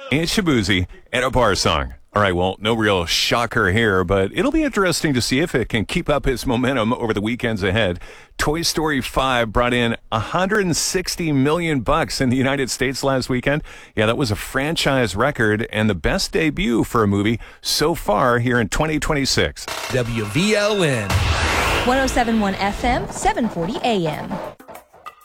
It's Shabuzi and a bar song. All right, well, no real shocker here, but it'll be interesting to see if it can keep up its momentum over the weekends ahead. Toy Story 5 brought in $160 million in the United States last weekend. Yeah, that was a franchise record and the best debut for a movie so far here in 2026. WVLN. 107.1 FM, 740 AM.